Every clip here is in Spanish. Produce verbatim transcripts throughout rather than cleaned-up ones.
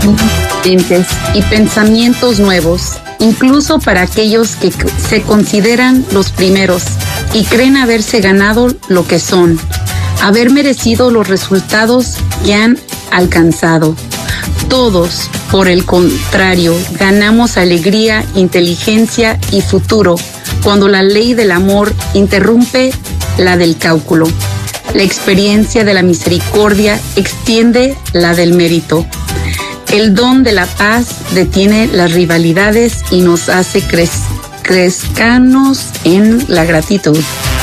diferentes y pensamientos nuevos, incluso para aquellos que se consideran los primeros y creen haberse ganado lo que son, haber merecido los resultados que han alcanzado. Todos, por el contrario, ganamos alegría, inteligencia y futuro cuando la ley del amor interrumpe la del cálculo. La experiencia de la misericordia extiende la del mérito. El don de la paz detiene las rivalidades y nos hace cre- crezcanos en la gratitud.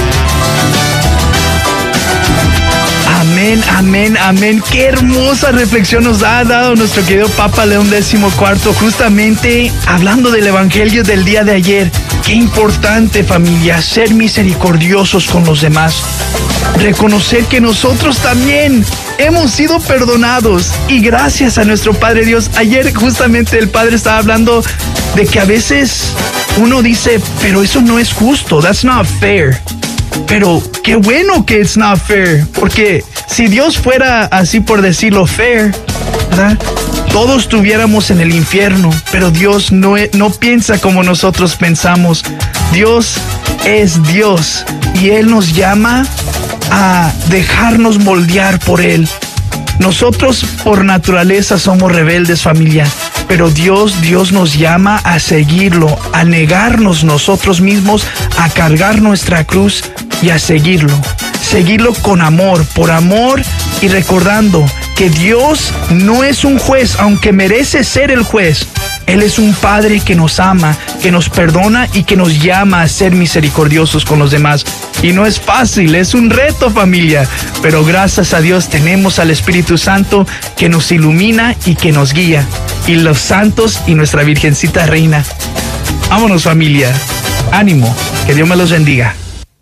Amén, amén, amén. Qué hermosa reflexión nos ha dado nuestro querido Papa León catorce, justamente hablando del Evangelio del día de ayer. Qué importante, familia, ser misericordiosos con los demás. Reconocer que nosotros también hemos sido perdonados y gracias a nuestro Padre Dios. Ayer justamente el Padre estaba hablando de que a veces uno dice, pero eso no es justo, that's not fair. Pero qué bueno que it's not fair, porque si Dios fuera así por decirlo fair, ¿verdad?, todos estuviéramos en el infierno, pero Dios no, no piensa como nosotros pensamos. Dios es Dios y Él nos llama a dejarnos moldear por Él. Nosotros por naturaleza somos rebeldes, familia, pero Dios, Dios nos llama a seguirlo, a negarnos nosotros mismos, a cargar nuestra cruz y a seguirlo. Seguirlo con amor, por amor y recordando que Dios no es un juez, aunque merece ser el juez. Él es un Padre que nos ama, que nos perdona y que nos llama a ser misericordiosos con los demás. Y no es fácil, es un reto, familia, pero gracias a Dios tenemos al Espíritu Santo que nos ilumina y que nos guía. Y los santos y nuestra Virgencita Reina. Vámonos, familia. Ánimo, que Dios me los bendiga.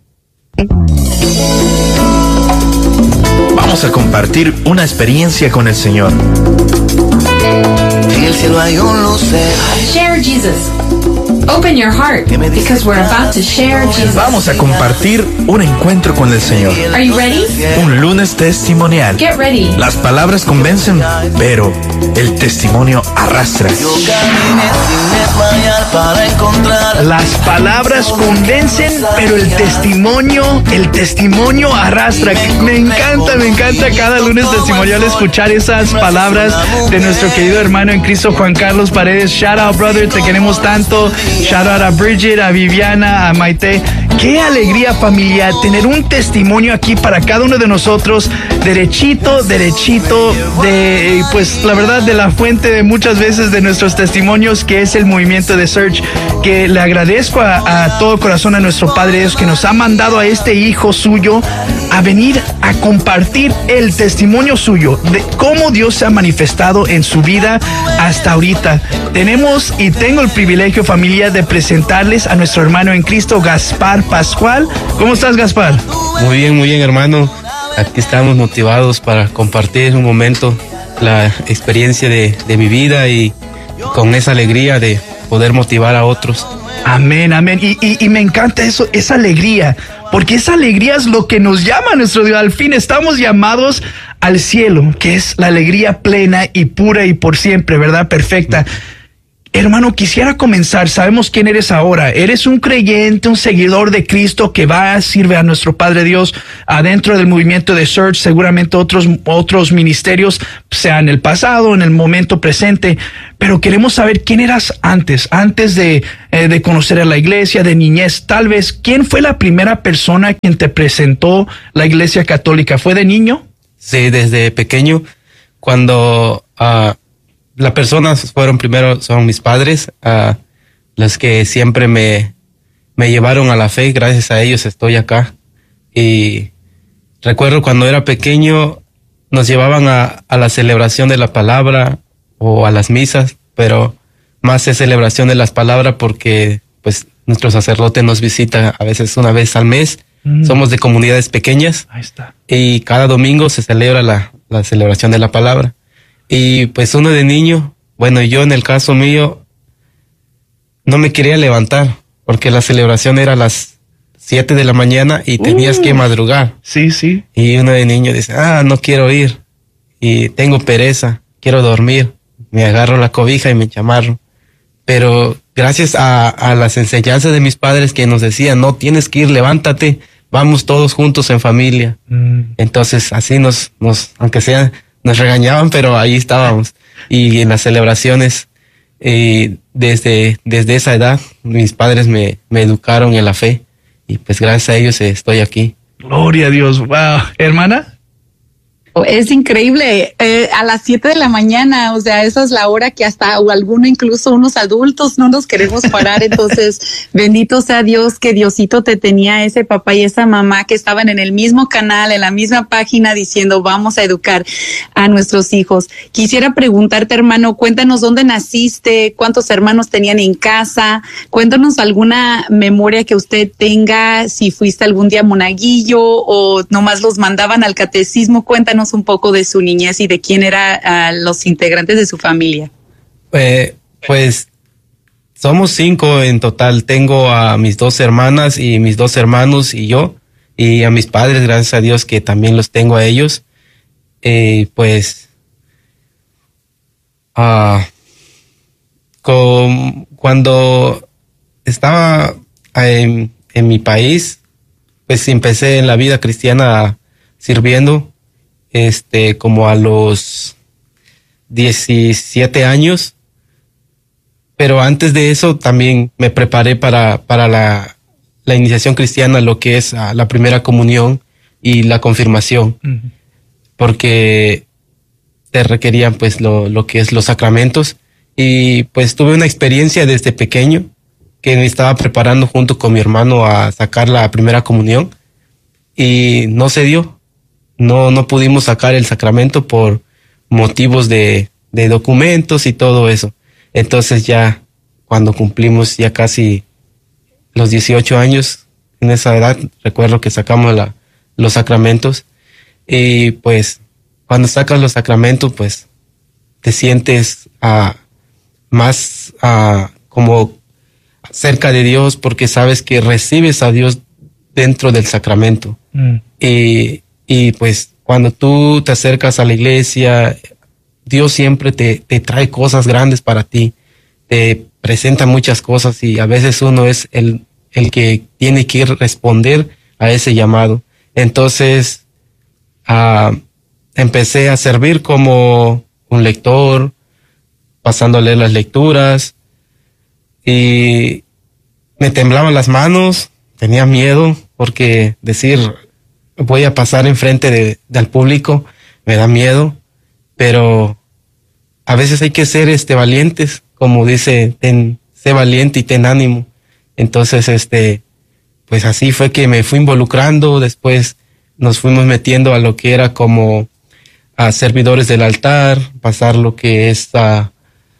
Vamos a compartir una experiencia con el Señor. En el cielo hay un lucero. Share Jesus. Open your heart because we're about to share Jesus. Vamos a compartir un encuentro con el Señor. Are you ready? Un lunes testimonial. Get ready. Las palabras convencen, pero el testimonio arrastra. Yo caminé sin desmayar para encontrar. Las palabras convencen, pero el testimonio, el testimonio arrastra. Me encanta, me encanta cada lunes testimonial escuchar esas palabras de nuestro querido hermano en Cristo, Juan Carlos Paredes. Shout out, brother, te queremos tanto. Shout out a Bridget, a Viviana, a Maite. Qué alegría, familia, tener un testimonio aquí para cada uno de nosotros, derechito, derechito, de, pues, la verdad, de la fuente de muchas veces de nuestros testimonios, que es el movimiento de Search, que le agradezco a, a todo corazón a nuestro Padre Dios, que nos ha mandado a este hijo suyo a venir a compartir el testimonio suyo, de cómo Dios se ha manifestado en su vida hasta ahorita. Tenemos y tengo el privilegio, familia, de presentarles a nuestro hermano en Cristo, Gaspar Pascual. ¿Cómo estás, Gaspar? Muy bien, muy bien, hermano. Aquí estamos motivados para compartir un momento la experiencia de, de mi vida y con esa alegría de poder motivar a otros. Amén, amén. Y, y, y me encanta eso, esa alegría, porque esa alegría es lo que nos llama a nuestro Dios. Al fin estamos llamados al cielo, que es la alegría plena y pura y por siempre, ¿verdad? Perfecta. Hermano, quisiera comenzar. Sabemos quién eres ahora. Eres un creyente, un seguidor de Cristo que va a sirve a nuestro Padre Dios adentro del movimiento de Search. Seguramente otros, otros ministerios, sea en el pasado, en el momento presente. Pero queremos saber quién eras antes, antes de, eh, de conocer a la iglesia, de niñez. Tal vez, ¿quién fue la primera persona quien te presentó la iglesia católica? ¿Fue de niño? Sí, desde pequeño, cuando... Uh, Las personas fueron primero, son mis padres, uh, los que siempre me, me llevaron a la fe. Gracias a ellos estoy acá. Y recuerdo cuando era pequeño, nos llevaban a, a la celebración de la palabra o a las misas, pero más es celebración de las palabras porque pues nuestro sacerdote nos visita a veces una vez al mes. Mm. Somos de comunidades pequeñas. Ahí está. Y cada domingo se celebra la, la celebración de la palabra. Y pues uno de niño, bueno, yo en el caso mío, no me quería levantar, porque la celebración era a las siete de la mañana y tenías uh, que madrugar. Sí, sí. Y uno de niño dice, ah, no quiero ir, y tengo pereza, quiero dormir. me agarro la cobija y me chamarro. Pero gracias a, a las enseñanzas de mis padres que nos decían, no tienes que ir, levántate, vamos todos juntos en familia. Mm. Entonces así nos, nos, aunque sea, nos regañaban, pero ahí estábamos. Y en las celebraciones, eh, desde, desde esa edad, mis padres me, me educaron en la fe. Y pues gracias a ellos eh, estoy aquí. Gloria a Dios. Wow. ¿Hermana? Es increíble, eh, a las siete de la mañana, o sea, esa es la hora que hasta o alguno, incluso unos adultos, no nos queremos parar. Entonces, bendito sea Dios que Diosito te tenía ese papá y esa mamá que estaban en el mismo canal, en la misma página, diciendo vamos a educar a nuestros hijos. Quisiera preguntarte, hermano, cuéntanos dónde naciste, cuántos hermanos tenían en casa, cuéntanos alguna memoria que usted tenga, si fuiste algún día monaguillo o nomás los mandaban al catecismo. Cuéntanos un poco de su niñez y de quién eran uh, los integrantes de su familia. Eh, pues somos cinco en total. Tengo a mis dos hermanas y mis dos hermanos y yo, y a mis padres, gracias a Dios que también los tengo a ellos. Eh, pues uh, con, cuando estaba en, en mi país, pues empecé en la vida cristiana sirviendo. Este, como a los diecisiete años, pero antes de eso también me preparé para, para la, la iniciación cristiana, lo que es uh, la primera comunión y la confirmación, uh-huh. porque te requerían pues lo, lo que es los sacramentos, y pues tuve una experiencia desde pequeño que me estaba preparando junto con mi hermano a sacar la primera comunión y no se dio. No, no pudimos sacar el sacramento por motivos de, de documentos y todo eso. Entonces ya cuando cumplimos ya casi los dieciocho años, en esa edad, recuerdo que sacamos la, los sacramentos. Y pues cuando sacas los sacramentos, pues te sientes uh, más uh, como cerca de Dios, porque sabes que recibes a Dios dentro del sacramento. Mm. Y Y pues cuando tú te acercas a la iglesia, Dios siempre te, te trae cosas grandes para ti, te presenta muchas cosas y a veces uno es el, el que tiene que responder a ese llamado. Entonces uh, empecé a servir como un lector, pasando a leer las lecturas y me temblaban las manos, tenía miedo porque decir... voy a pasar enfrente de, del público, me da miedo, pero a veces hay que ser este valientes, como dice, ten, sé valiente y ten ánimo. Entonces, este, pues así fue que me fui involucrando, después nos fuimos metiendo a lo que era como a servidores del altar, pasar lo que es a,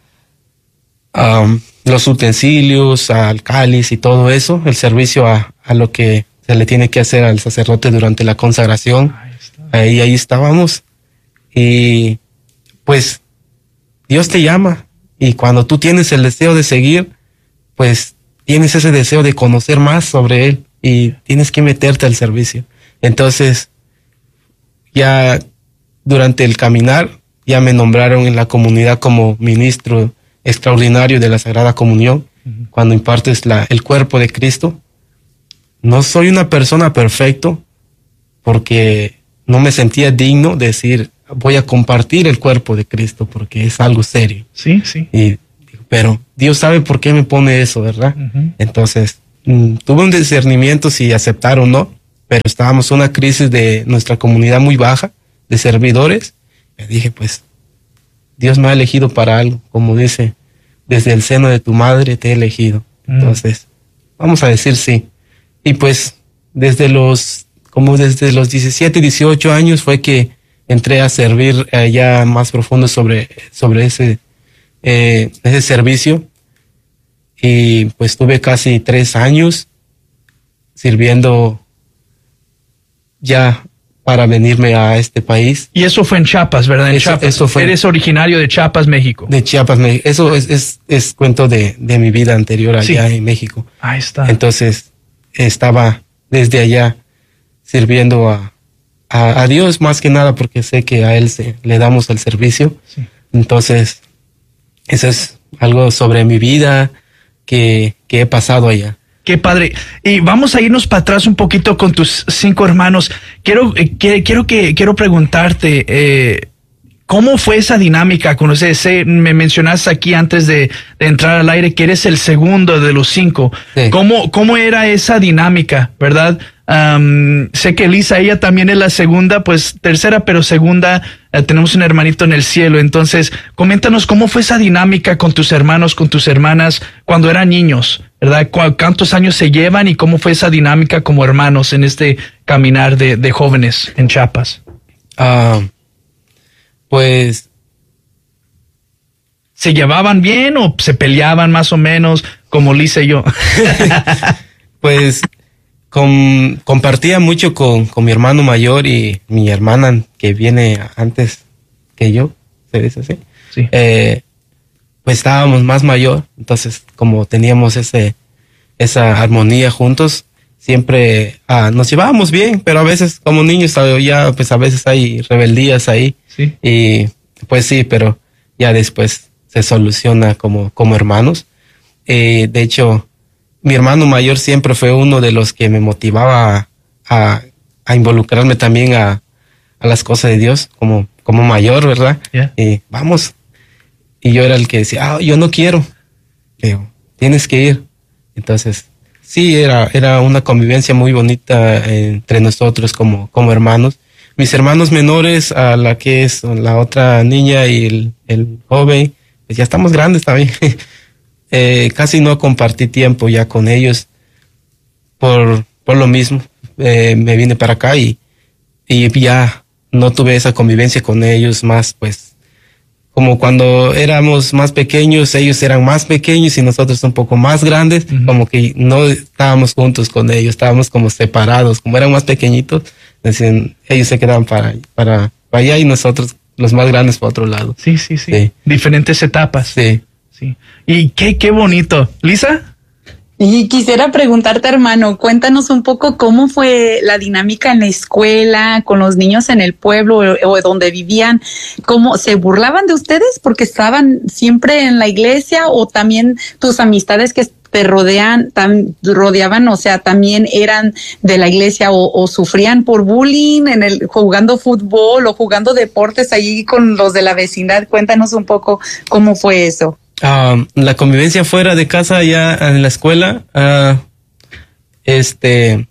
a los utensilios, al cáliz y todo eso, el servicio a, a lo que se le tiene que hacer al sacerdote durante la consagración. Ahí, ahí, ahí estábamos. Y pues Dios te llama. Y cuando tú tienes el deseo de seguir, pues tienes ese deseo de conocer más sobre Él y tienes que meterte al servicio. Entonces, ya durante el caminar, ya me nombraron en la comunidad como ministro extraordinario de la Sagrada Comunión, uh-huh. cuando impartes la, el cuerpo de Cristo. No soy una persona perfecta porque no me sentía digno de decir voy a compartir el cuerpo de Cristo porque es algo serio. Sí, sí. Y, pero Dios sabe por qué me pone eso, ¿verdad? Uh-huh. Entonces, mm, tuve un discernimiento si aceptar o no, pero estábamos en una crisis de nuestra comunidad muy baja de servidores. Me dije, pues, Dios me ha elegido para algo, como dice, desde el seno de tu madre te he elegido. Uh-huh. Entonces, vamos a decir sí. Y pues desde los, como desde los diecisiete, dieciocho años fue que entré a servir eh, ya más profundo sobre, sobre ese, eh, ese servicio. Y pues tuve casi tres años sirviendo ya para venirme a este país. Y eso fue en Chiapas, ¿verdad? En eso, Chiapas. Eso fue. Eres originario de Chiapas, México. De Chiapas, México. Eso es, es, es cuento de, de mi vida anterior allá sí. en México. Ahí está. Entonces, estaba desde allá sirviendo a, a, a Dios más que nada porque sé que a Él se, le damos el servicio. Sí. Entonces, eso es algo sobre mi vida que, que he pasado allá. Qué padre. Y vamos a irnos para atrás un poquito con tus cinco hermanos. Quiero, eh, que, quiero que quiero preguntarte, eh, ¿cómo fue esa dinámica con ustedes? Me mencionaste aquí antes de, de entrar al aire que eres el segundo de los cinco. Sí. ¿Cómo, cómo era esa dinámica, verdad? Um, sé que Lisa, ella también es la segunda, pues tercera, pero segunda. Eh, tenemos un hermanito en el cielo. Entonces, coméntanos cómo fue esa dinámica con tus hermanos, con tus hermanas cuando eran niños, ¿verdad? ¿Cu- ¿Cuántos años se llevan y cómo fue esa dinámica como hermanos en este caminar de, de jóvenes en Chiapas? Ah, pues ¿se llevaban bien o se peleaban más o menos como Lisa y yo? Pues com- compartía mucho con, con mi hermano mayor y mi hermana que viene antes que yo, se dice así. Sí. Eh, pues estábamos más mayor, entonces como teníamos ese esa armonía juntos, siempre ah, nos llevábamos bien, pero a veces como niños ya pues a veces hay rebeldías ahí. Sí. Y pues sí, pero ya después se soluciona como, como hermanos. Eh, de hecho, mi hermano mayor siempre fue uno de los que me motivaba a, a, a involucrarme también a, a las cosas de Dios como, como mayor, ¿verdad? Yeah. Y vamos. Y yo era el que decía, ah, yo no quiero. Digo, tienes que ir. Entonces, sí, era, era una convivencia muy bonita entre nosotros como, como hermanos. Mis hermanos menores, a la que es la otra niña y el, el joven, pues ya estamos grandes también. eh, casi no compartí tiempo ya con ellos por, por lo mismo. Eh, me vine para acá y, y ya no tuve esa convivencia con ellos más, pues, como cuando éramos más pequeños, ellos eran más pequeños y nosotros un poco más grandes, uh-huh. Como que no estábamos juntos con ellos, estábamos como separados, como eran más pequeñitos, decían, ellos se quedaban para, para, para allá y nosotros los más grandes para otro lado. Sí, sí, sí. Sí. Diferentes etapas. Sí. Sí. Y qué, qué bonito. ¿Lisa? Y quisiera preguntarte, hermano, cuéntanos un poco cómo fue la dinámica en la escuela, con los niños en el pueblo o, o donde vivían, cómo se burlaban de ustedes porque estaban siempre en la iglesia, o también tus amistades que te rodean, tam, rodeaban, o sea, también eran de la iglesia o, o sufrían por bullying en el jugando fútbol o jugando deportes allí con los de la vecindad. Cuéntanos un poco cómo fue eso. Uh, la convivencia fuera de casa, ya en la escuela, uh, este,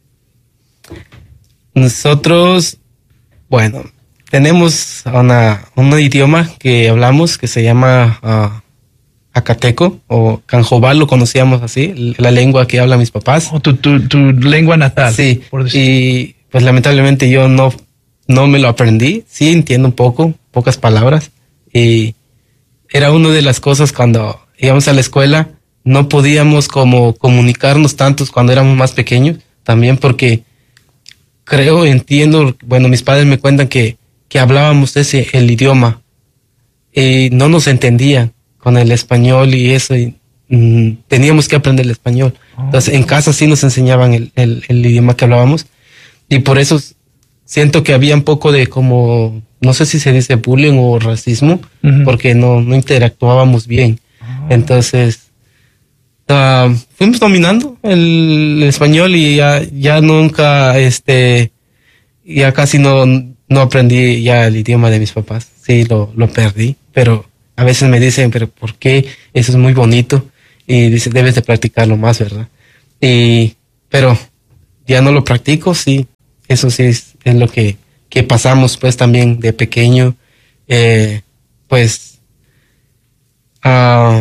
nosotros, bueno, tenemos una, un idioma que hablamos que se llama uh, Acateco o Canjobal, lo conocíamos así, la lengua que hablan mis papás. Oh, tu, tu, tu lengua natal. Sí, por decir. Y pues lamentablemente yo no, no me lo aprendí, sí entiendo un poco, pocas palabras, y era una de las cosas cuando íbamos a la escuela, no podíamos como comunicarnos tantos cuando éramos más pequeños, también porque creo, entiendo, bueno, mis padres me cuentan que, que hablábamos ese, el idioma, y no nos entendían con el español y eso, y mm, teníamos que aprender el español. Entonces en casa sí nos enseñaban el, el, el idioma que hablábamos, y por eso siento que había un poco de como, no sé si se dice bullying o racismo, uh-huh. Porque no, no interactuábamos bien. Oh. Entonces, uh, fuimos dominando el, el español y ya, ya nunca, este, ya casi no, no aprendí ya el idioma de mis papás. Sí, lo, lo perdí, pero a veces me dicen, pero ¿por qué? Eso es muy bonito. Y dicen, debes de practicarlo más, ¿verdad? Y, pero ya no lo practico, sí. Eso sí es, es lo que, que pasamos pues también de pequeño, eh, pues, uh,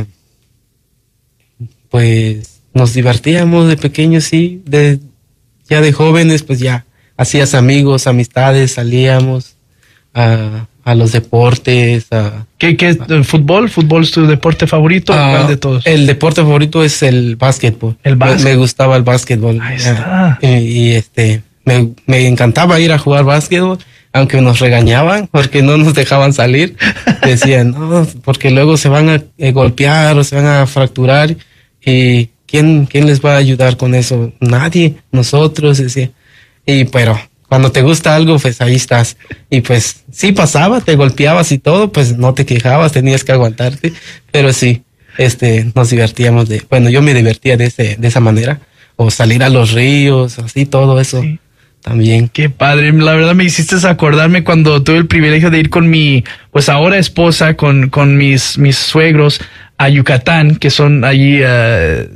pues nos divertíamos de pequeños, sí, de, ya de jóvenes pues ya hacías amigos, amistades, salíamos a, a los deportes. A, ¿Qué, qué es el fútbol? ¿Fútbol es tu deporte favorito? Uh, ¿Cuál de todos? El deporte favorito es el básquetbol. El básquet. Me, me gustaba el básquetbol. Ahí está. Y, y este... Me, me encantaba ir a jugar básquetbol, aunque nos regañaban porque no nos dejaban salir. Decían, no, porque luego se van a eh, golpear o se van a fracturar. ¿Y quién, quién les va a ayudar con eso? Nadie, nosotros, decía. Y pero cuando te gusta algo, pues ahí estás. Y pues sí pasaba, te golpeabas y todo, pues no te quejabas, tenías que aguantarte, pero sí, este, nos divertíamos de, bueno, yo me divertía de ese, de esa manera, o salir a los ríos, así, todo eso. Sí. También. Qué padre, la verdad me hiciste acordarme cuando tuve el privilegio de ir con mi, pues ahora esposa, con, con mis, mis suegros a Yucatán, que son allí, uh,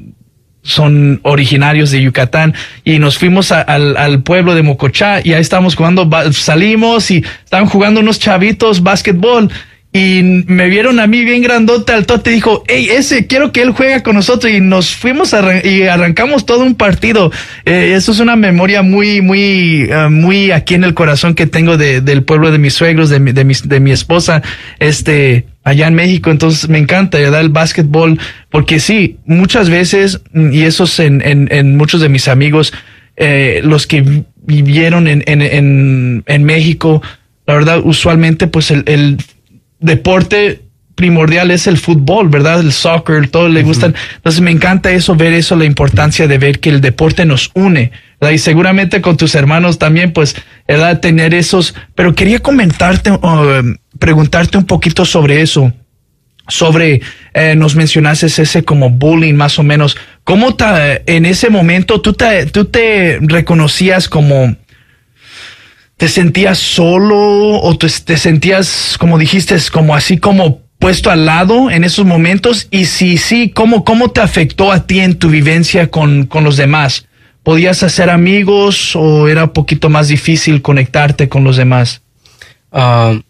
son originarios de Yucatán, y nos fuimos a, al, al pueblo de Mocochá, y ahí estábamos jugando, salimos y estaban jugando unos chavitos básquetbol, y me vieron a mí bien grandote al tote, dijo, hey, ese, quiero que él juegue con nosotros, y nos fuimos a arran- y arrancamos todo un partido. Eh, eso es una memoria muy, muy, uh, muy aquí en el corazón que tengo de, del pueblo de mis suegros, de mi, de mi, de mi esposa, este, allá en México. Entonces me encanta, ¿verdad? El básquetbol, porque sí, muchas veces, y eso es en, en, en muchos de mis amigos, eh, los que vivieron en, en, en, en México, la verdad, usualmente, pues el, el deporte primordial es el fútbol, ¿verdad? El soccer, todo le gustan. Uh-huh. Entonces me encanta eso, ver eso, la importancia de ver que el deporte nos une, ¿verdad? Y seguramente con tus hermanos también, pues, ¿verdad? Tener esos, pero quería comentarte, uh, preguntarte un poquito sobre eso, sobre, eh, nos mencionaste ese como bullying más o menos. ¿Cómo te, en ese momento tú te, tú te reconocías como, ¿te sentías solo o te, te sentías, como dijiste, como así como puesto al lado en esos momentos? Y si sí, ¿cómo, cómo te afectó a ti en tu vivencia con, con los demás? ¿Podías hacer amigos o era un poquito más difícil conectarte con los demás? Uh,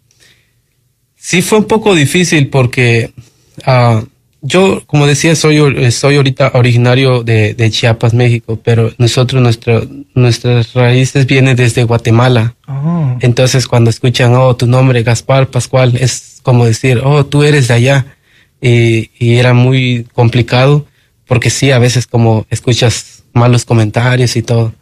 sí fue un poco difícil porque uh, yo, como decía, soy, soy ahorita originario de, de Chiapas, México, pero nosotros, nuestro, nuestras raíces vienen desde Guatemala. Oh. Entonces, cuando escuchan, oh, tu nombre, Gaspar Pascual, es como decir, oh, tú eres de allá. Y, y era muy complicado, porque sí, a veces como escuchas malos comentarios y todo.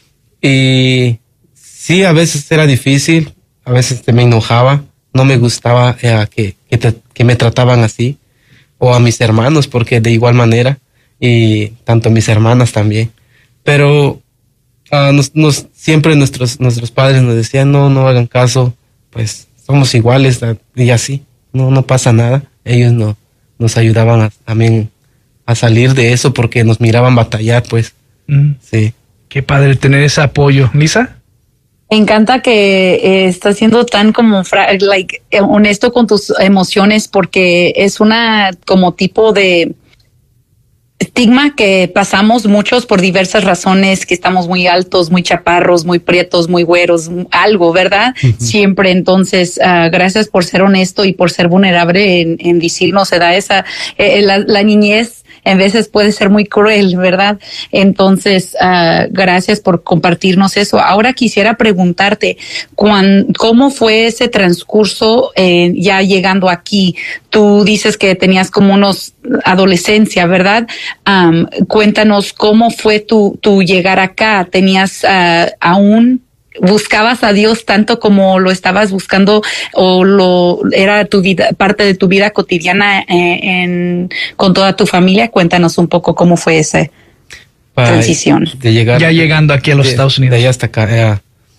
Y sí, a veces era difícil, a veces te me enojaba, no me gustaba eh, que, que, te, que me trataban así. O a mis hermanos, porque de igual manera, y tanto mis hermanas también. Pero uh, nos, nos, siempre nuestros, nuestros padres nos decían, no, no hagan caso, pues somos iguales, y así, no, no pasa nada. Ellos no, nos ayudaban a, también a salir de eso porque nos miraban batallar, pues. Mm. Sí. Qué padre tener ese apoyo. ¿Lisa? Me encanta que eh, estás siendo tan como fra- like, eh, honesto con tus emociones, porque es una como tipo de estigma que pasamos muchos por diversas razones, que estamos muy altos, muy chaparros, muy prietos, muy güeros, algo, ¿verdad? Uh-huh. Siempre. Entonces, uh, gracias por ser honesto y por ser vulnerable en, en decirnos, se da esa, eh, la, la niñez en veces puede ser muy cruel, ¿verdad? Entonces, uh, gracias por compartirnos eso. Ahora quisiera preguntarte, cuán, ¿cómo fue ese transcurso eh, ya llegando aquí? Tú dices que tenías como unos adolescencia, ¿verdad? Um, cuéntanos cómo fue tu, tu llegar acá. ¿Tenías uh, aún... buscabas a Dios tanto como lo estabas buscando o lo era tu vida, parte de tu vida cotidiana eh, en, con toda tu familia? Cuéntanos un poco cómo fue esa Para transición. De llegar, ya llegando aquí a los de, Estados Unidos. De allá hasta acá. Eh,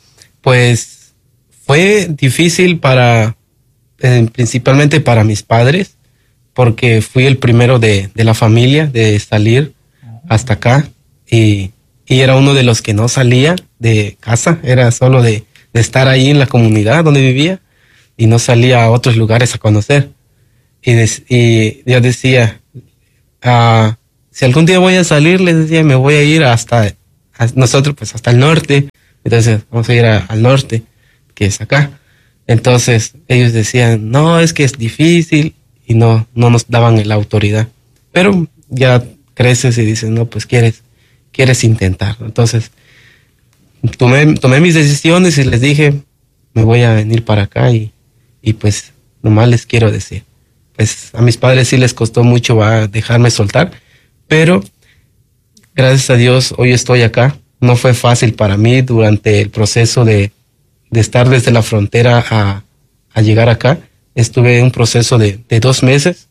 pues fue difícil para, eh, principalmente para mis padres, porque fui el primero de, de la familia de salir hasta acá y Y era uno de los que no salía de casa, era solo de, de estar ahí en la comunidad donde vivía y no salía a otros lugares a conocer. Y, des, y yo decía, uh, si algún día voy a salir, les decía, me voy a ir hasta, a nosotros pues hasta el norte. Entonces vamos a ir a, al norte, que es acá. Entonces ellos decían, no, es que es difícil y no, no nos daban la autoridad. Pero ya creces y dices, no, pues quieres. quieres intentar. Entonces, tomé, tomé mis decisiones y les dije, me voy a venir para acá y, y pues, nomás les quiero decir, pues a mis padres sí les costó mucho va, dejarme soltar, pero gracias a Dios hoy estoy acá. No fue fácil para mí durante el proceso de, de estar desde la frontera a, a llegar acá. Estuve en un proceso de, de dos meses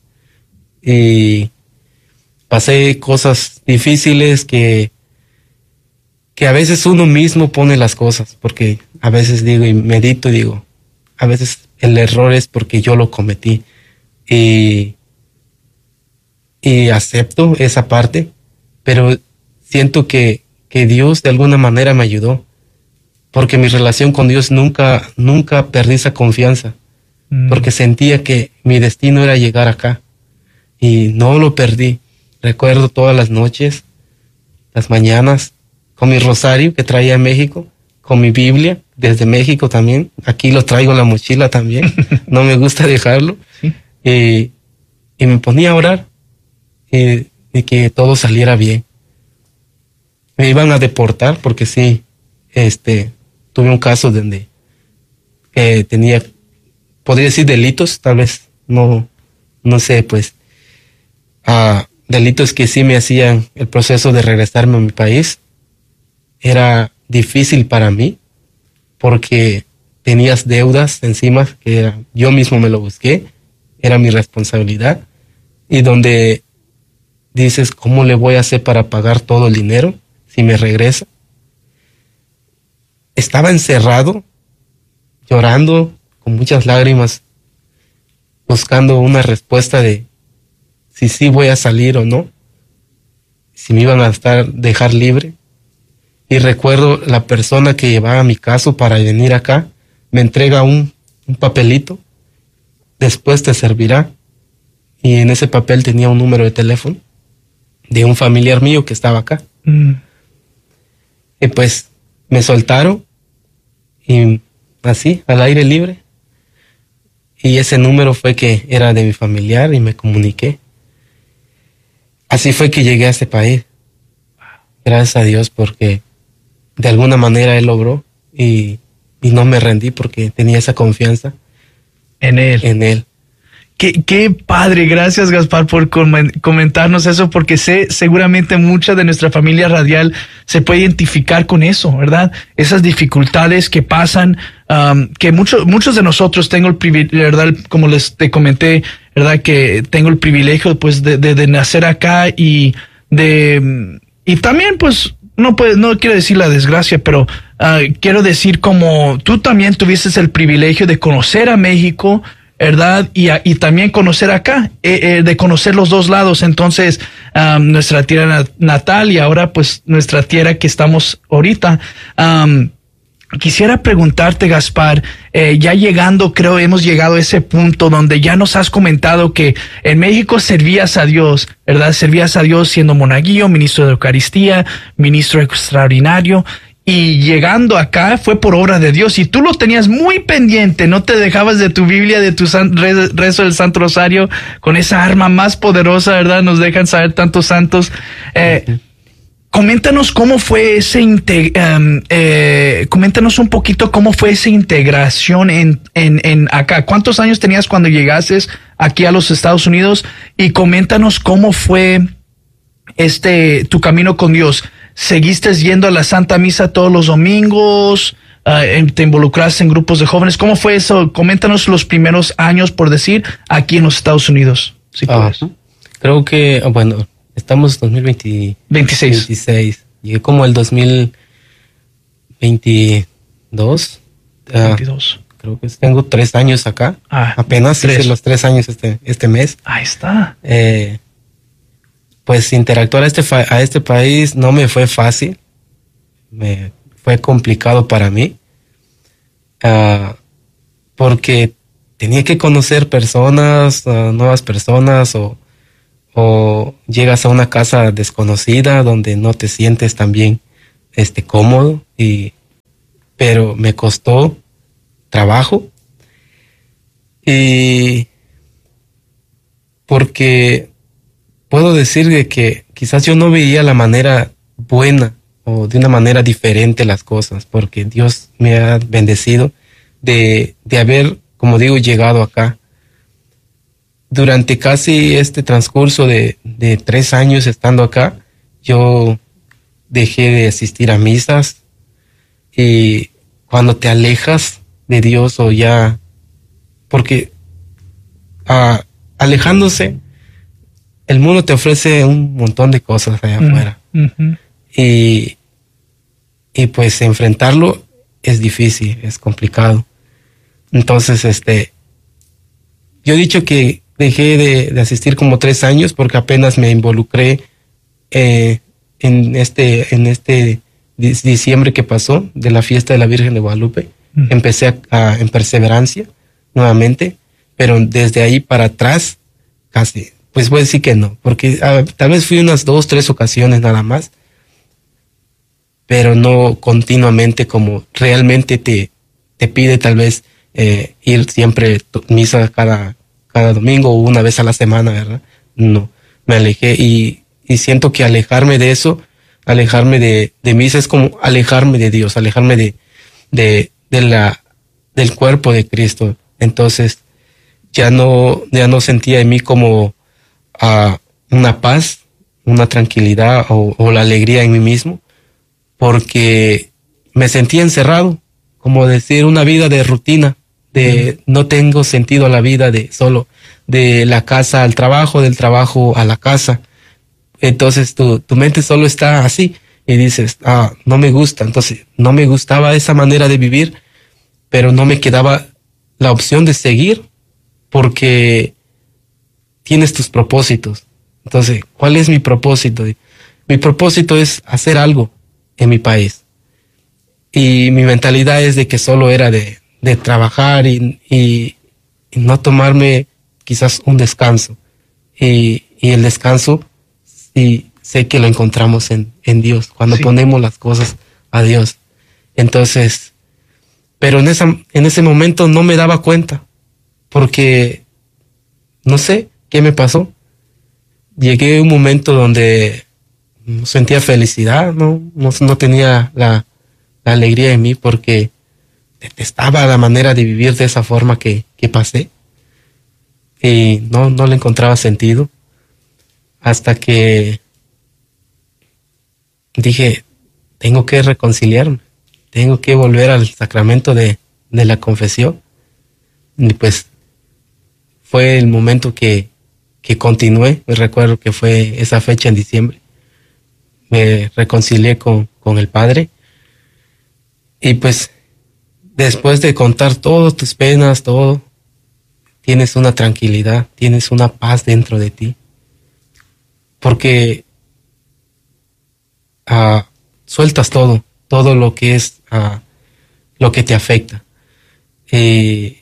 y pasé cosas difíciles que que a veces uno mismo pone las cosas, porque a veces digo y medito y digo, a veces el error es porque yo lo cometí y, y acepto esa parte, pero siento que, que Dios de alguna manera me ayudó, porque mi relación con Dios nunca, nunca perdí esa confianza, mm. porque sentía que mi destino era llegar acá y no lo perdí. Recuerdo todas las noches, las mañanas, con mi rosario que traía en México, con mi Biblia desde México también. Aquí lo traigo en la mochila también. No me gusta dejarlo. Sí. Y, y me ponía a orar y, y que todo saliera bien. Me iban a deportar porque sí, este, tuve un caso donde eh, tenía, podría decir delitos, tal vez, no, no sé, pues, uh, delitos que sí me hacían el proceso de regresarme a mi país. Era difícil para mí porque tenías deudas encima que era, yo mismo me lo busqué, era mi responsabilidad, y donde dices, ¿cómo le voy a hacer para pagar todo el dinero si me regresa? Estaba encerrado, llorando con muchas lágrimas, buscando una respuesta de si sí voy a salir o no, si me iban a estar, dejar libre. Y recuerdo la persona que llevaba mi caso para venir acá, me entrega un, un papelito, después te servirá. Y en ese papel tenía un número de teléfono de un familiar mío que estaba acá. Mm. Y pues me soltaron y así, al aire libre. Y ese número fue que era de mi familiar y me comuniqué. Así fue que llegué a este país. Gracias a Dios porque de alguna manera Él logró y, y no me rendí porque tenía esa confianza en Él. En Él. Qué, qué padre, gracias Gaspar por comentarnos eso, porque sé seguramente mucha de nuestra familia radial se puede identificar con eso, ¿verdad? Esas dificultades que pasan, um, que muchos muchos de nosotros tengo el privilegio, ¿verdad? Como les te comenté, ¿verdad? Que tengo el privilegio pues de, de, de nacer acá y de y también pues no puede, no quiero decir la desgracia, pero uh, quiero decir como tú también tuviste el privilegio de conocer a México, ¿verdad? Y, y también conocer acá, eh, eh, de conocer los dos lados. Entonces, um, nuestra tierra natal y ahora pues nuestra tierra que estamos ahorita. Um, quisiera preguntarte, Gaspar, eh, ya llegando, creo hemos llegado a ese punto donde ya nos has comentado que en México servías a Dios, ¿verdad? Servías a Dios siendo monaguillo, ministro de Eucaristía, ministro extraordinario. Y llegando acá fue por obra de Dios y tú lo tenías muy pendiente, no te dejabas de tu Biblia, de tu san, re, rezo del Santo Rosario, con esa arma más poderosa, ¿verdad? Nos dejan saber tantos santos. Eh, uh-huh. Coméntanos cómo fue ese, integ- um, eh, coméntanos un poquito cómo fue esa integración en, en, en acá. ¿Cuántos años tenías cuando llegases aquí a los Estados Unidos? Y coméntanos cómo fue este tu camino con Dios. ¿Seguiste yendo a la Santa Misa todos los domingos? Uh, ¿Te involucraste en grupos de jóvenes? ¿Cómo fue eso? Coméntanos los primeros años, por decir, aquí en los Estados Unidos. Si ah, creo que, bueno, estamos en dos mil veinte, veintiséis. veintiséis. Llegué como el dos mil veintidós. veintidós. Uh, creo que tengo tres años acá. Ah, apenas tres. Hice los tres años este, este mes. Ahí está. Eh, Pues interactuar a este, fa- a este país no me fue fácil, me fue complicado para mí, uh, porque tenía que conocer personas, uh, nuevas personas, o, o llegas a una casa desconocida donde no te sientes tan bien este, cómodo, y, pero me costó trabajo, y porque puedo decir de que quizás yo no veía la manera buena o de una manera diferente las cosas, porque Dios me ha bendecido de, de haber, como digo, llegado acá. Durante casi este transcurso de, de tres años estando acá, yo dejé de asistir a misas, y cuando te alejas de Dios o ya, porque uh, alejándose, el mundo te ofrece un montón de cosas allá mm, afuera. Uh-huh. Y, y pues enfrentarlo es difícil, es complicado. Entonces, este, yo he dicho que dejé de, de asistir como tres años porque apenas me involucré eh, en este, en este diciembre que pasó de la fiesta de la Virgen de Guadalupe. Mm. Empecé a, a, en perseverancia nuevamente, pero desde ahí para atrás casi, pues voy a decir que no, porque a, tal vez fui unas dos, tres ocasiones nada más, pero no continuamente como realmente te, te pide tal vez eh, ir siempre a misa cada, cada domingo o una vez a la semana, ¿verdad? No, me alejé y, y siento que alejarme de eso, alejarme de, de misa es como alejarme de Dios, alejarme de, de, de la, del cuerpo de Cristo. Entonces ya no, ya no sentía en mí como uh, una paz, una tranquilidad o, o la alegría en mí mismo, porque me sentía encerrado, como decir una vida de rutina, de mm. no tengo sentido a la vida de solo de la casa al trabajo, del trabajo a la casa. Entonces tu, tu mente solo está así y dices, ah, no me gusta. Entonces no me gustaba esa manera de vivir, pero no me quedaba la opción de seguir porque tienes tus propósitos. Entonces, ¿cuál es mi propósito? Mi propósito es hacer algo en mi país. Y mi mentalidad es de que solo era de, de trabajar y, y, y no tomarme quizás un descanso. Y, y el descanso, y sé que lo encontramos en, en Dios, cuando sí. ponemos las cosas a Dios. Entonces, pero en, esa, en ese momento no me daba cuenta, porque no sé qué me pasó. Llegué a un momento donde no sentía felicidad, no, no, no tenía la, la alegría en mí porque detestaba la manera de vivir de esa forma que, que pasé y no, no le encontraba sentido hasta que dije, tengo que reconciliarme, tengo que volver al sacramento de, de la confesión. Y pues fue el momento que, que continué. Me recuerdo que fue esa fecha en diciembre. Me reconcilié con, con el Padre. Y pues después de contar todas tus penas, todo, tienes una tranquilidad, tienes una paz dentro de ti. Porque uh, sueltas todo, todo lo que es, uh, lo que te afecta. Y,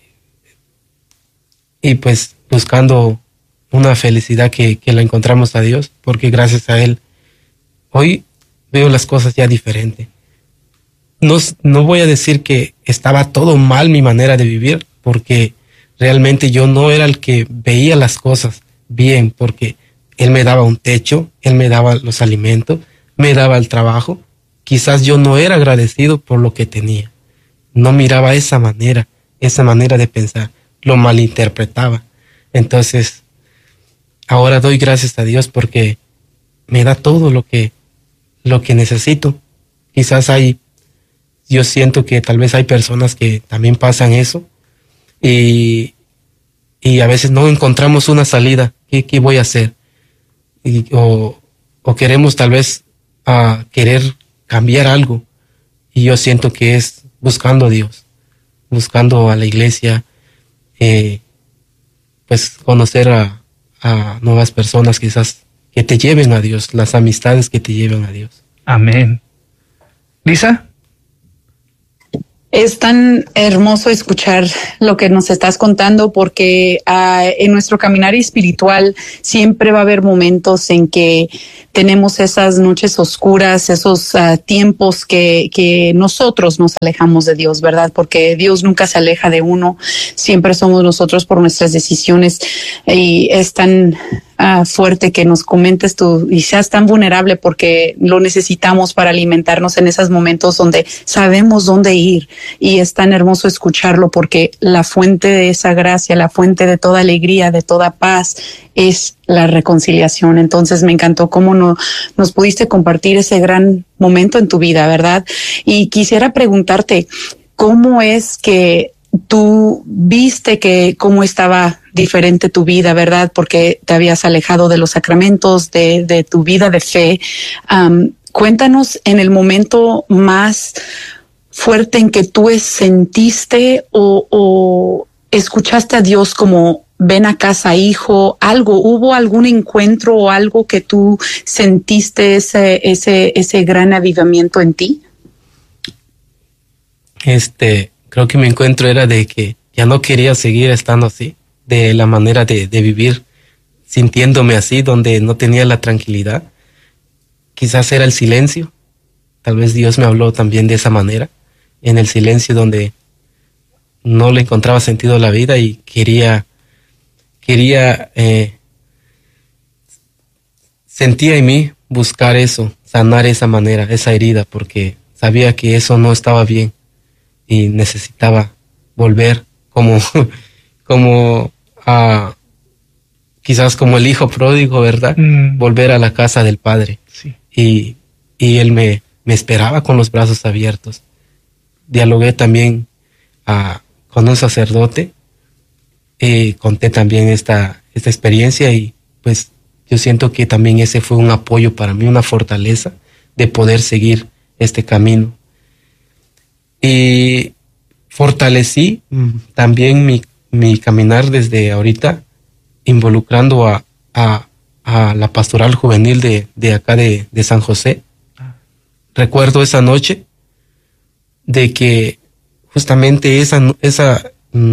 y pues buscando una felicidad que, que la encontramos a Dios, porque gracias a Él hoy veo las cosas ya diferente. No, no voy a decir que estaba todo mal mi manera de vivir, porque realmente yo no era el que veía las cosas bien, porque Él me daba un techo, Él me daba los alimentos, me daba el trabajo. Quizás yo no era agradecido por lo que tenía. No miraba esa manera, esa manera de pensar, lo malinterpretaba. Entonces, ahora doy gracias a Dios porque me da todo lo que, lo que necesito. Quizás hay, yo siento que tal vez hay personas que también pasan eso y, y a veces no encontramos una salida. ¿Qué, qué voy a hacer? Y, o, o queremos tal vez uh, querer cambiar algo. Y yo siento que es buscando a Dios, buscando a la iglesia, eh, pues conocer a, a nuevas personas quizás que te lleven a Dios, las amistades que te lleven a Dios. Amén. Lisa. Es tan hermoso escuchar lo que nos estás contando porque uh, en nuestro caminar espiritual siempre va a haber momentos en que tenemos esas noches oscuras, esos uh, tiempos que, que nosotros nos alejamos de Dios, ¿verdad? Porque Dios nunca se aleja de uno, siempre somos nosotros por nuestras decisiones y es tan uh, fuerte que nos comentes tú y seas tan vulnerable porque lo necesitamos para alimentarnos en esos momentos donde sabemos dónde ir. Y es tan hermoso escucharlo porque la fuente de esa gracia, la fuente de toda alegría, de toda paz es la reconciliación. Entonces me encantó cómo no, nos pudiste compartir ese gran momento en tu vida, ¿verdad? Y quisiera preguntarte, ¿cómo es que tú viste que cómo estaba diferente tu vida, ¿verdad? Porque te habías alejado de los sacramentos, de, de tu vida de fe. Um, cuéntanos en el momento más fuerte en que tú sentiste o, o escuchaste a Dios como ven a casa, hijo, algo, ¿hubo algún encuentro o algo que tú sentiste ese, ese, ese gran avivamiento en ti? Este, creo que mi encuentro era de que ya no quería seguir estando así, de la manera de, de vivir, sintiéndome así, donde no tenía la tranquilidad. Quizás era el silencio. Tal vez Dios me habló también de esa manera, en el silencio donde no le encontraba sentido a la vida y quería, quería, eh, sentía en mí buscar eso, sanar esa manera, esa herida, porque sabía que eso no estaba bien y necesitaba volver como, como a, quizás como el hijo pródigo, ¿verdad? Mm. Volver a la casa del Padre. Sí. Y, y él me, me esperaba con los brazos abiertos. Dialogué también a, con un sacerdote y conté también esta, esta experiencia y pues yo siento que también ese fue un apoyo para mí, una fortaleza de poder seguir este camino. Y fortalecí también mi, mi caminar desde ahorita, involucrando a, a, a la pastoral juvenil de, de acá de, de San José. Recuerdo esa noche de que justamente esa, esa,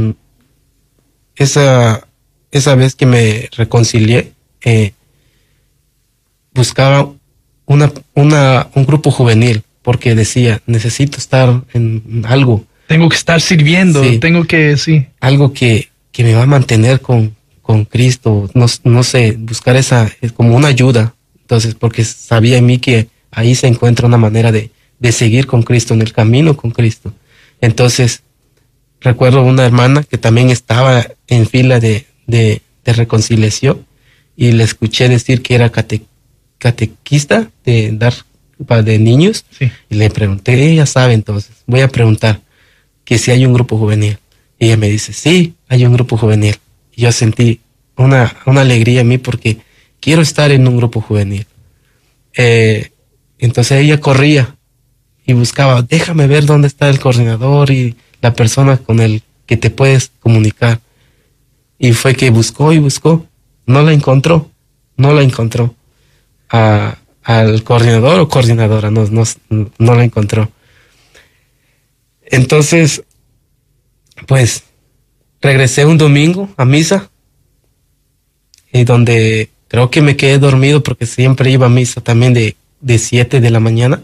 esa, esa vez que me reconcilié, eh, buscaba una, una, un grupo juvenil, porque decía, necesito estar en algo. Tengo que estar sirviendo, sí, tengo que, sí. Algo que, que me va a mantener con, con Cristo, no, no sé, buscar esa, como una ayuda. Entonces, porque sabía en mí que ahí se encuentra una manera de, de seguir con Cristo, en el camino con Cristo. Entonces, recuerdo una hermana que también estaba en fila de, de, de reconciliación y le escuché decir que era cate, catequista de dar de niños, sí. Y le pregunté, ella sabe, entonces voy a preguntar que si hay un grupo juvenil. Y ella me dice, sí, hay un grupo juvenil. Y yo sentí una, una alegría en mí porque quiero estar en un grupo juvenil. Eh, entonces ella corría y buscaba, déjame ver dónde está el coordinador y la persona con el que te puedes comunicar. Y fue que buscó y buscó, no la encontró, no la encontró. A, al coordinador o coordinadora, no, no, no la encontró. Entonces, pues, regresé un domingo a misa, y donde creo que me quedé dormido porque siempre iba a misa también de, de siete de la mañana.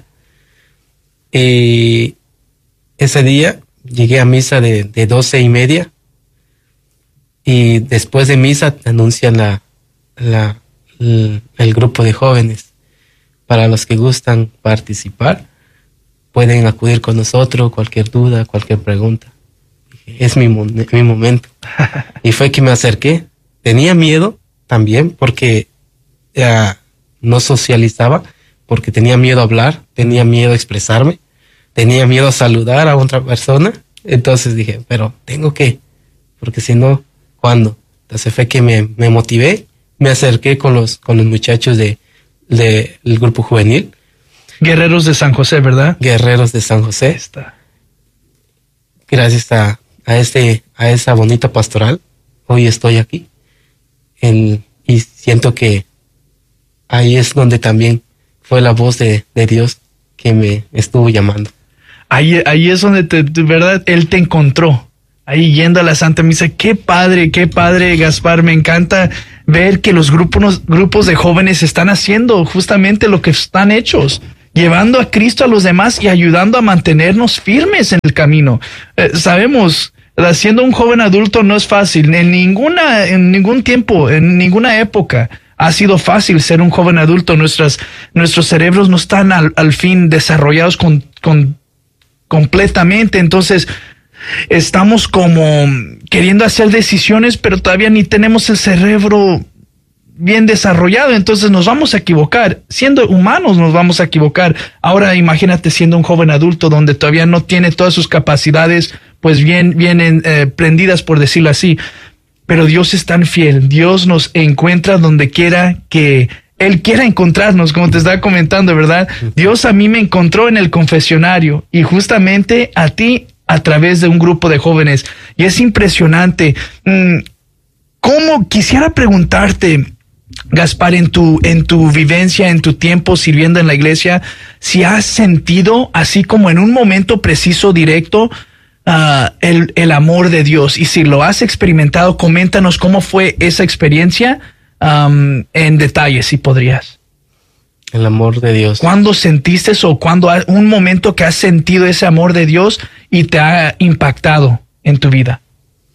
Y ese día llegué a misa de, de doce y media, y después de misa anuncian la, la, el, el grupo de jóvenes. Para los que gustan participar, pueden acudir con nosotros, cualquier duda, cualquier pregunta. Es mi, mi momento. Y fue que me acerqué. Tenía miedo también porque uh, no socializaba, porque tenía miedo a hablar, tenía miedo a expresarme, tenía miedo a saludar a otra persona. Entonces dije, pero tengo que, porque si no, ¿cuándo? Entonces fue que me, me motivé, me acerqué con los, con los muchachos de del grupo juvenil. Guerreros de San José, ¿verdad? Guerreros de San José. Está. Gracias a, a, este, a esa bonita pastoral, hoy estoy aquí. En, y siento que ahí es donde también fue la voz de, de Dios que me estuvo llamando. Ahí, ahí es donde, te, de verdad, Él te encontró. Ahí yendo a la Santa Misa. Qué padre, qué padre, Gaspar. Me encanta ver que los grupos, grupos de jóvenes están haciendo justamente lo que están hechos, llevando a Cristo a los demás y ayudando a mantenernos firmes en el camino. Eh, sabemos, siendo un joven adulto no es fácil. En ninguna, en ningún tiempo, en ninguna época ha sido fácil ser un joven adulto. Nuestras, nuestros cerebros no están al, al fin desarrollados con, con, completamente. Entonces, estamos como queriendo hacer decisiones, pero todavía ni tenemos el cerebro bien desarrollado, entonces nos vamos a equivocar. Siendo humanos nos vamos a equivocar. Ahora imagínate siendo un joven adulto donde todavía no tiene todas sus capacidades pues bien, bien eh, prendidas, por decirlo así. Pero Dios es tan fiel. Dios nos encuentra donde quiera que Él quiera encontrarnos, como te estaba comentando, ¿verdad? Dios a mí me encontró en el confesionario y justamente a ti a través de un grupo de jóvenes. Y es impresionante. ¿Cómo? Quisiera preguntarte, Gaspar, en tu, en tu vivencia, en tu tiempo sirviendo en la iglesia, si has sentido, así como en un momento preciso, directo, uh, el, el amor de Dios. Y si lo has experimentado, coméntanos cómo fue esa experiencia um, en detalle, si podrías. El amor de Dios. ¿Cuándo sentiste eso? ¿Cuándo ha, un momento que has sentido ese amor de Dios y te ha impactado en tu vida?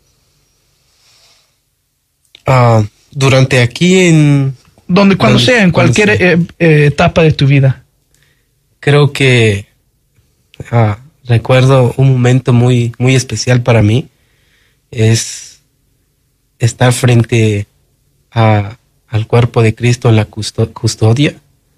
Uh, durante aquí en... Donde, cuando sea, en cualquier eh, eh, etapa de tu vida. Creo que uh, recuerdo un momento muy, muy especial para mí. Es estar frente a, al cuerpo de Cristo en la custo- custodia.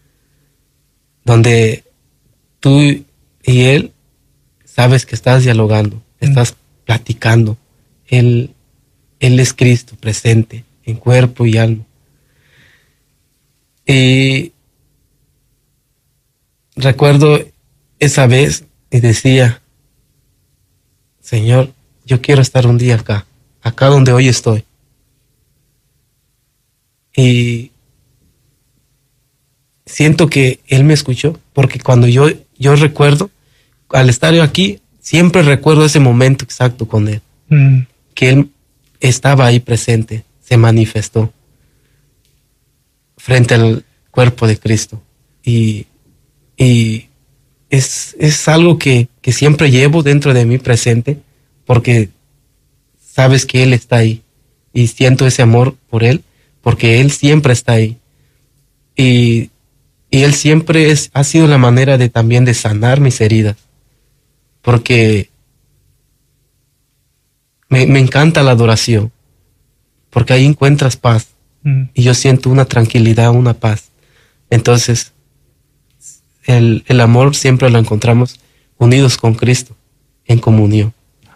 Donde tú y Él sabes que estás dialogando, estás platicando. Él, Él es Cristo presente en cuerpo y alma. Y recuerdo esa vez y decía, Señor, yo quiero estar un día acá, acá donde hoy estoy. Y siento que Él me escuchó, porque cuando yo, yo recuerdo, al estar yo aquí, siempre recuerdo ese momento exacto con Él. Mm. Que Él estaba ahí presente, se manifestó frente al cuerpo de Cristo. Y, y es, es algo que, que siempre llevo dentro de mí presente, porque sabes que Él está ahí. Y siento ese amor por Él, porque Él siempre está ahí. Y Y Él siempre es, ha sido la manera de también de sanar mis heridas. Porque me, me encanta la adoración. Porque ahí encuentras paz. Mm. Y yo siento una tranquilidad, una paz. Entonces, el, el amor siempre lo encontramos unidos con Cristo, en comunión.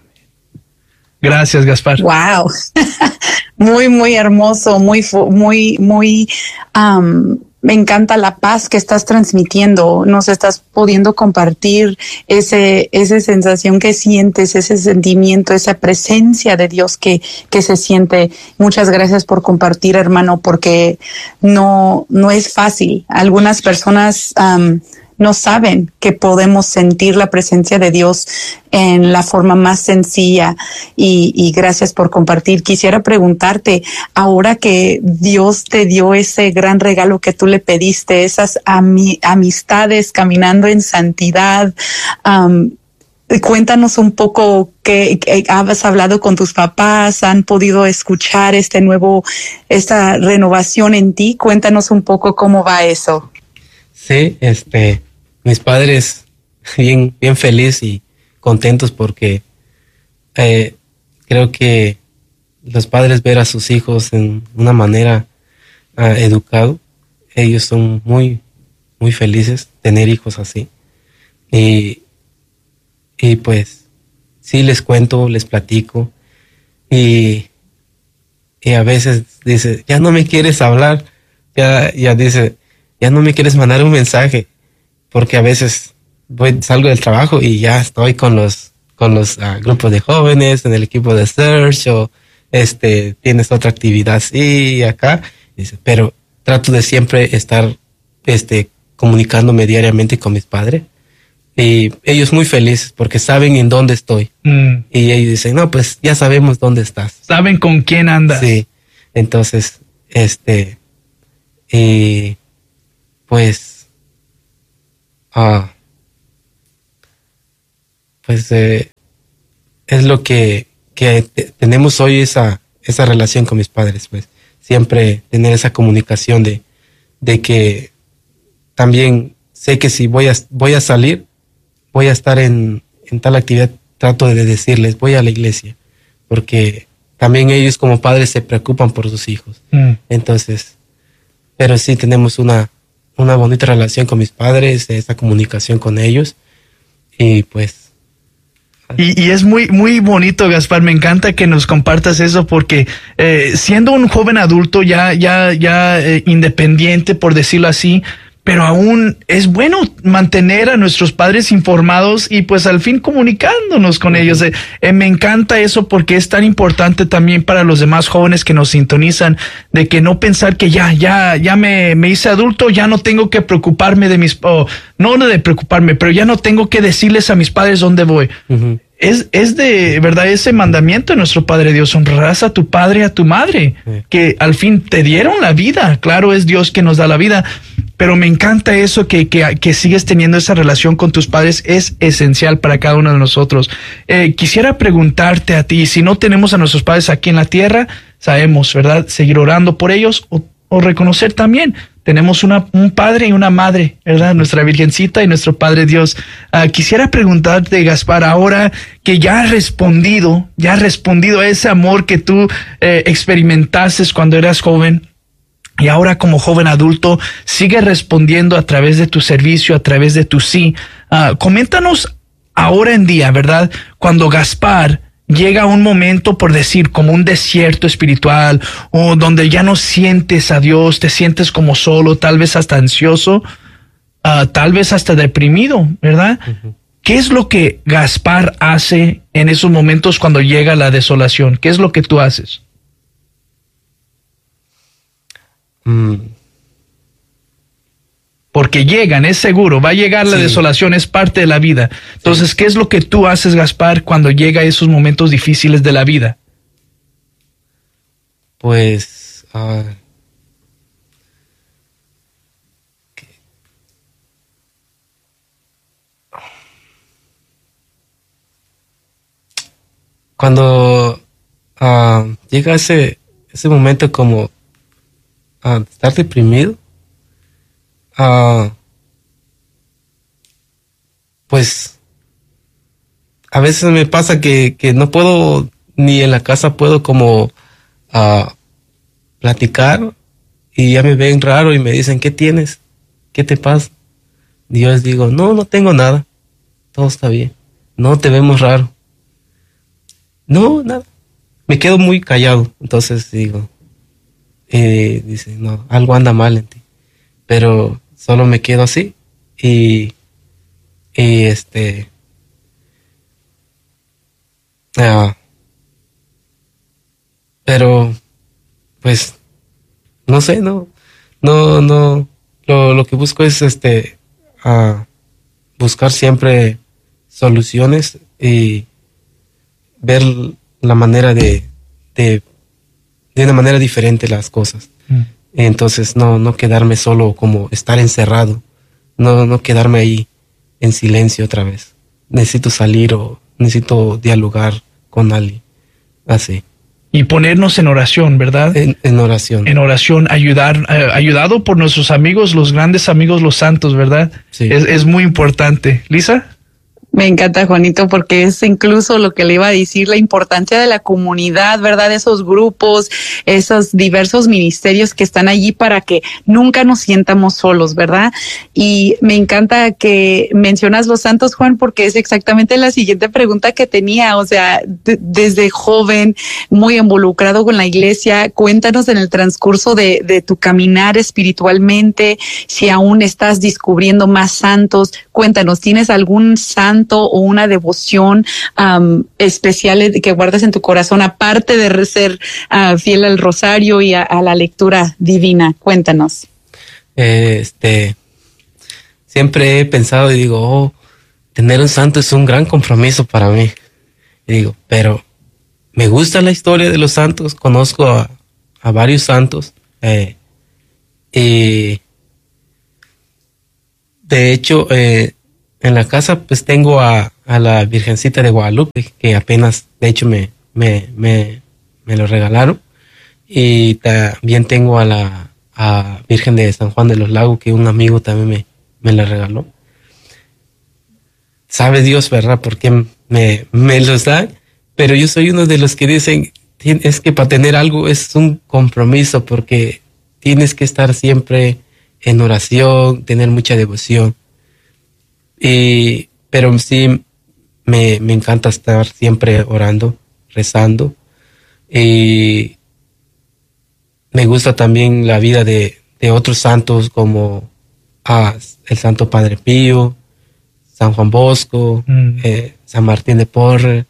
Gracias, Gaspar. Wow. Muy, muy hermoso, muy, muy, muy... Um, me encanta la paz que estás transmitiendo, nos estás pudiendo compartir ese, esa sensación que sientes, ese sentimiento, esa presencia de Dios que, que se siente. Muchas gracias por compartir, hermano, porque no, no es fácil. Algunas personas um, no saben que podemos sentir la presencia de Dios en la forma más sencilla y, y gracias por compartir. Quisiera preguntarte, ahora que Dios te dio ese gran regalo que tú le pediste, esas ami- amistades caminando en santidad, um, cuéntanos un poco que, que has hablado con tus papás, han podido escuchar este nuevo, esta renovación en ti. Cuéntanos un poco cómo va eso. Sí, este, mis padres bien, bien felices y contentos porque eh, creo que los padres ver a sus hijos en una manera uh, educado, ellos son muy, muy felices tener hijos así. Y, y pues sí les cuento, les platico y, y a veces dice, ya no me quieres hablar, ya, ya dice, ya no me quieres mandar un mensaje, porque a veces voy, salgo del trabajo y ya estoy con los con los uh, grupos de jóvenes, en el equipo de Search, o este, tienes otra actividad así acá, dice, pero trato de siempre estar este, comunicándome diariamente con mis padres, y ellos muy felices porque saben en dónde estoy, mm. y ellos dicen, no, pues ya sabemos dónde estás. Saben con quién andas. Sí, entonces, este, y pues, Ah, pues eh, es lo que, que te, tenemos hoy, esa, esa relación con mis padres, pues siempre tener esa comunicación de, de que también sé que si voy a, voy a salir, voy a estar en, en tal actividad, trato de decirles, voy a la iglesia, porque también ellos como padres se preocupan por sus hijos. Mm. Entonces, pero sí tenemos una una bonita relación con mis padres, esa comunicación con ellos, y pues Y, y es muy, muy bonito, Gaspar. Me encanta que nos compartas eso porque eh, siendo un joven adulto ya, ya, ya eh, independiente, por decirlo así, pero aún es bueno mantener a nuestros padres informados y pues al fin comunicándonos con ellos. Eh, eh, me encanta eso porque es tan importante también para los demás jóvenes que nos sintonizan, de que no pensar que ya, ya, ya me, me hice adulto, ya no tengo que preocuparme de mis, oh, no de preocuparme, pero ya no tengo que decirles a mis padres dónde voy. Uh-huh. Es, es de verdad ese mandamiento de nuestro Padre Dios: honrarás a tu padre y a tu madre, sí. Que al fin te dieron la vida. Claro, es Dios que nos da la vida, pero me encanta eso, que, que, que sigues teniendo esa relación con tus padres. Es esencial para cada uno de nosotros. Eh, quisiera preguntarte a ti, si no tenemos a nuestros padres aquí en la tierra, sabemos, ¿verdad?, seguir orando por ellos o, o reconocer también, tenemos una, un padre y una madre, ¿verdad? Nuestra Virgencita y nuestro Padre Dios. Uh, quisiera preguntarte, Gaspar, ahora que ya has respondido, ya has respondido a ese amor que tú eh, experimentaste cuando eras joven, y ahora como joven adulto, sigue respondiendo a través de tu servicio, a través de tu sí. Uh, coméntanos ahora en día, ¿verdad?, cuando Gaspar llega un momento, por decir, como un desierto espiritual, o donde ya no sientes a Dios, te sientes como solo, tal vez hasta ansioso, uh, tal vez hasta deprimido, ¿verdad? Uh-huh. ¿Qué es lo que Gaspar hace en esos momentos cuando llega la desolación? ¿Qué es lo que tú haces? Mm. Porque llegan, es seguro, va a llegar la sí. desolación, es parte de la vida. Entonces, sí. ¿qué es lo que tú haces, Gaspar, cuando llega a esos momentos difíciles de la vida? Pues, uh, cuando uh, llega ese, ese momento como uh, estar deprimido, Uh, pues a veces me pasa que, que no puedo, ni en la casa puedo como uh, platicar, y ya me ven raro y me dicen: ¿qué tienes? ¿Qué te pasa? Y yo les digo: no, no tengo nada, todo está bien. No, te vemos raro. No, nada. Me quedo muy callado. Entonces digo, eh, dice: no, algo anda mal en ti. Pero solo me quedo así y, y este, uh, pero pues no sé, no, no, no, lo, lo que busco es este, uh, buscar siempre soluciones y ver la manera de, de, de una manera diferente las cosas. Mm. Entonces no, no quedarme solo, como estar encerrado, no, no quedarme ahí en silencio otra vez. Necesito salir o necesito dialogar con alguien, así. Y ponernos en oración, ¿verdad? En, en oración. En oración, ayudar, eh, ayudado por nuestros amigos, los grandes amigos, los santos, ¿verdad? Sí. Es, es muy importante. ¿Lisa? Me encanta, Juanito, porque es incluso lo que le iba a decir, la importancia de la comunidad, ¿verdad? Esos grupos, esos diversos ministerios que están allí para que nunca nos sientamos solos, ¿verdad? Y me encanta que mencionas los santos, Juan, porque es exactamente la siguiente pregunta que tenía. O sea, de, desde joven, muy involucrado con la iglesia, cuéntanos en el transcurso de, de tu caminar espiritualmente, si aún estás descubriendo más santos, cuéntanos, ¿tienes algún santo o una devoción um, especial que guardas en tu corazón, aparte de ser uh, fiel al rosario y a, a la lectura divina? Cuéntanos. Eh, este, siempre he pensado y digo, oh, tener un santo es un gran compromiso para mí. Y digo, pero me gusta la historia de los santos, conozco a, a varios santos, eh, y de hecho, eh, en la casa pues tengo a, a la Virgencita de Guadalupe, que apenas, de hecho, me, me, me, me lo regalaron. Y también tengo a la a Virgen de San Juan de los Lagos, que un amigo también me, me la regaló. Sabe Dios, ¿verdad?, por qué me, me los da. Pero yo soy uno de los que dicen, es que para tener algo es un compromiso, porque tienes que estar siempre en oración, tener mucha devoción. Y, pero sí, me, me encanta estar siempre orando, rezando. Y me gusta también la vida de, de otros santos como ah, el Santo Padre Pío, San Juan Bosco, mm. eh, San Martín de Porres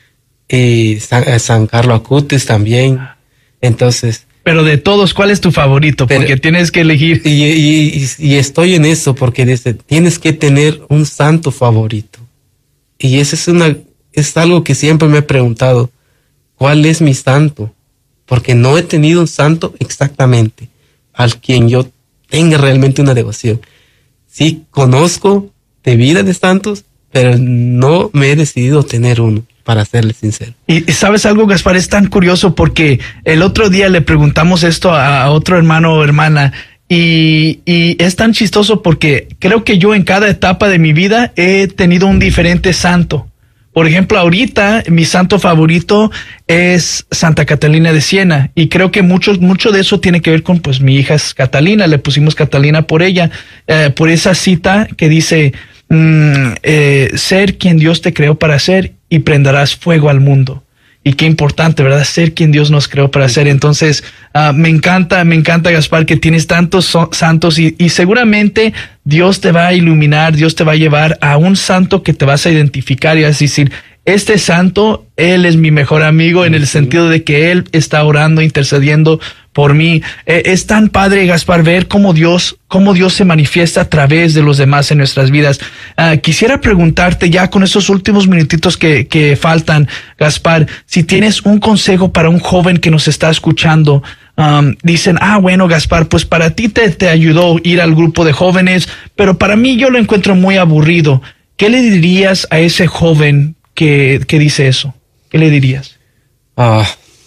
y San, eh, San Carlos Acutis también. Entonces... Pero de todos, ¿cuál es tu favorito? Porque pero, tienes que elegir. Y, y, y, y estoy en eso, porque dice, tienes que tener un santo favorito. Y eso es, una, es algo que siempre me he preguntado. ¿Cuál es mi santo? Porque no he tenido un santo exactamente al quien yo tenga realmente una devoción. Sí, conozco de vida de santos, pero no me he decidido tener uno, para serle sincero. Y sabes algo, Gaspar, es tan curioso porque el otro día le preguntamos esto a otro hermano o hermana y, y es tan chistoso porque creo que yo en cada etapa de mi vida he tenido un diferente santo. Por ejemplo, ahorita mi santo favorito es Santa Catalina de Siena y creo que mucho, mucho de eso tiene que ver con, pues, mi hija es Catalina, le pusimos Catalina por ella, eh, por esa cita que dice, mm, eh, ser quien Dios te creó para ser y prenderás fuego al mundo. Y qué importante, ¿verdad? Ser quien Dios nos creó para ser. Entonces, uh, me encanta, me encanta, Gaspar, que tienes tantos so santos y, y seguramente Dios te va a iluminar, Dios te va a llevar a un santo que te vas a identificar y vas a decir, este santo, él es mi mejor amigo en el sentido de que él está orando, intercediendo por mí. Eh, es tan padre, Gaspar, ver cómo Dios, cómo Dios se manifiesta a través de los demás en nuestras vidas. Uh, quisiera preguntarte ya con esos últimos minutitos que, que faltan, Gaspar, si tienes un consejo para un joven que nos está escuchando. Um, dicen, ah, bueno, Gaspar, pues para ti te, te ayudó ir al grupo de jóvenes, pero para mí yo lo encuentro muy aburrido. ¿Qué le dirías a ese joven que, que dice eso? ¿Qué le dirías? Ah,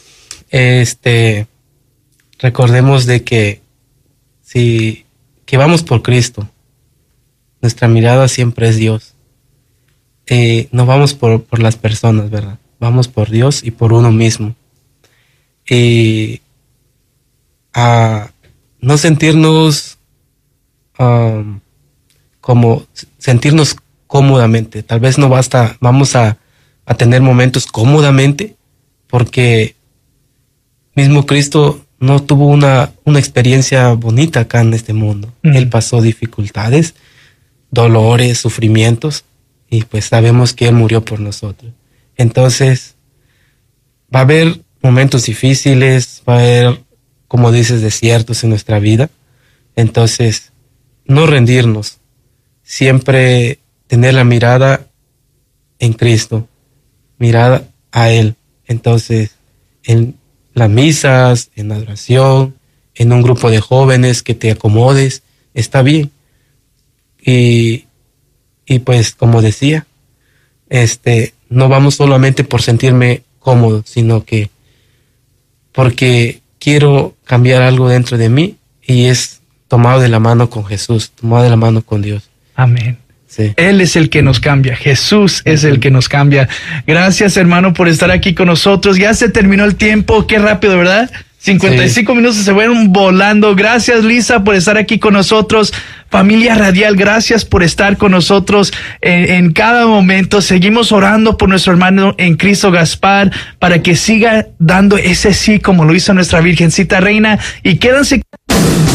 este... Recordemos de que si que vamos por Cristo, nuestra mirada siempre es Dios. Eh, no vamos por, por las personas, ¿verdad? Vamos por Dios y por uno mismo. Y a no sentirnos um, como sentirnos cómodamente. Tal vez no basta, vamos a, a tener momentos cómodamente, porque mismo Cristo no tuvo una, una experiencia bonita acá en este mundo. Mm. Él pasó dificultades, dolores, sufrimientos, y pues sabemos que Él murió por nosotros. Entonces, va a haber momentos difíciles, va a haber, como dices, desiertos en nuestra vida. Entonces, no rendirnos, siempre tener la mirada en Cristo, mirada a Él. Entonces, en las misas, en la adoración, en un grupo de jóvenes que te acomodes, está bien. Y, y pues, como decía, este, no vamos solamente por sentirme cómodo, sino que porque quiero cambiar algo dentro de mí, y es tomado de la mano con Jesús, tomado de la mano con Dios. Amén. Sí. Él es el que nos cambia, Jesús es el que nos cambia. Gracias, hermano, por estar aquí con nosotros. Ya se terminó el tiempo, qué rápido, ¿verdad? cincuenta y cinco sí. minutos se fueron volando. Gracias, Lisa, por estar aquí con nosotros. Familia Radial, gracias por estar con nosotros en, en cada momento. Seguimos orando por nuestro hermano en Cristo, Gaspar, para que siga dando ese sí como lo hizo nuestra Virgencita Reina. Y quédense...